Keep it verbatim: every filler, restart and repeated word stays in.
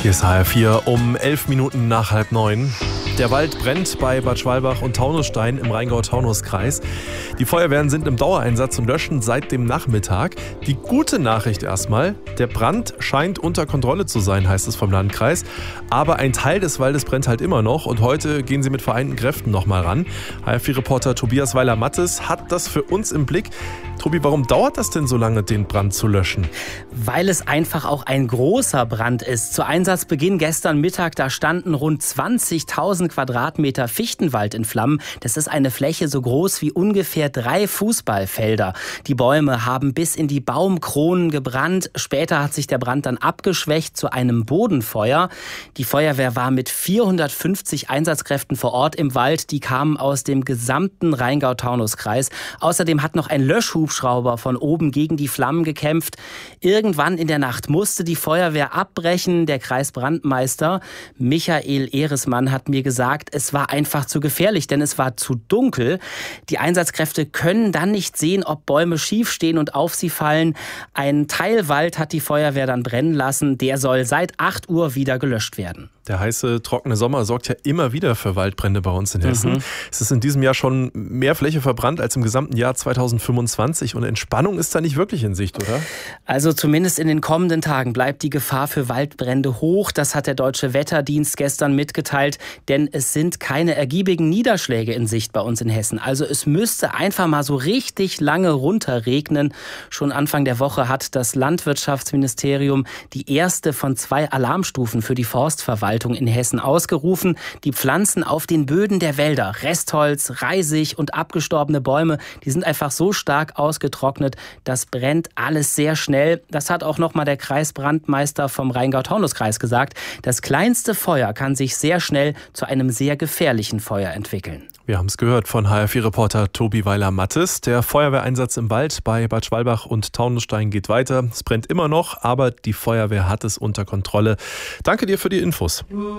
Hier ist H R vier um elf Minuten nach halb neun. Der Wald brennt bei Bad Schwalbach und Taunusstein im Rheingau-Taunus-Kreis. Die Feuerwehren sind im Dauereinsatz und löschen seit dem Nachmittag. Die gute Nachricht erstmal, der Brand scheint unter Kontrolle zu sein, heißt es vom Landkreis. Aber ein Teil des Waldes brennt halt immer noch und heute gehen sie mit vereinten Kräften nochmal ran. H R vier-Reporter Tobias Weiler-Mattes hat das für uns im Blick. Tobi, warum dauert das denn so lange, den Brand zu löschen? Weil es einfach auch ein großer Brand ist. Zu Einsatzbeginn gestern Mittag, da standen rund zwanzigtausend Quadratmeter Fichtenwald in Flammen. Das ist eine Fläche so groß wie ungefähr drei Fußballfelder. Die Bäume haben bis in die Baumkronen gebrannt. Später hat sich der Brand dann abgeschwächt zu einem Bodenfeuer. Die Feuerwehr war mit vierhundertfünfzig Einsatzkräften vor Ort im Wald. Die kamen aus dem gesamten Rheingau-Taunus-Kreis. Außerdem hat noch ein Löschhubschrauber von oben gegen die Flammen gekämpft. Irgendwann in der Nacht musste die Feuerwehr abbrechen. Der Kreisbrandmeister Michael Ehresmann hat mir gesagt, es war einfach zu gefährlich, denn es war zu dunkel. Die Einsatzkräfte können dann nicht sehen, ob Bäume schief stehen und auf sie fallen. Ein Teil Wald hat die Feuerwehr dann brennen lassen. Der soll seit acht Uhr wieder gelöscht werden. Der heiße, trockene Sommer sorgt ja immer wieder für Waldbrände bei uns in Hessen. Mhm. Es ist in diesem Jahr schon mehr Fläche verbrannt als im gesamten Jahr zweitausendfünfundzwanzig und Entspannung ist da nicht wirklich in Sicht, oder? Also zumindest in den kommenden Tagen bleibt die Gefahr für Waldbrände hoch. Das hat der Deutsche Wetterdienst gestern mitgeteilt, denn es sind keine ergiebigen Niederschläge in Sicht bei uns in Hessen. Also es müsste einfach mal so richtig lange runterregnen. Schon Anfang der Woche hat das Landwirtschaftsministerium die erste von zwei Alarmstufen für die Forstverwaltung in Hessen ausgerufen. Die Pflanzen auf den Böden der Wälder, Restholz, Reisig und abgestorbene Bäume, die sind einfach so stark ausgetrocknet, das brennt alles sehr schnell. Das hat auch nochmal der Kreisbrandmeister vom Rheingau-Taunus-Kreis gesagt. Das kleinste Feuer kann sich sehr schnell zu einem sehr gefährlichen Feuer entwickeln. Wir haben es gehört von H R vier-Reporter Tobi Weiler-Mattes. Der Feuerwehreinsatz im Wald bei Bad Schwalbach und Taunusstein geht weiter. Es brennt immer noch, aber die Feuerwehr hat es unter Kontrolle. Danke dir für die Infos.